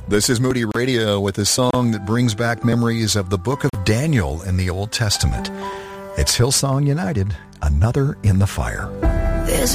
This is Moody Radio with a song that brings back memories of the book of Daniel in the Old Testament. It's Hillsong United, Another in the Fire. There's